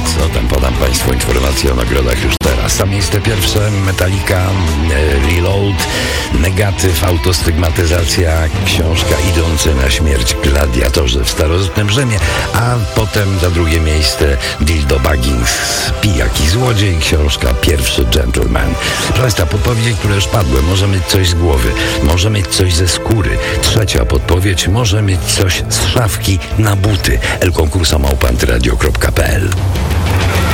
Zatem podam Państwu informacje o nagrodach już teraz. Na miejsce pierwsze Metallica, Reload, Negatyw, Autostygmatyzacja, książka Idący na śmierć gladiatorzy w starożytnym Rzymie, a potem za drugie miejsce Dildo Baggins, Pijak i Złodziej, książka Pierwszy Gentleman. Proszę Państwa, podpowiedzi, które już padły, może mieć coś z głowy, może mieć coś ze skóry. Trzecia podpowiedź, może mieć coś z szafki na buty. elkonkursa@antyradio.pl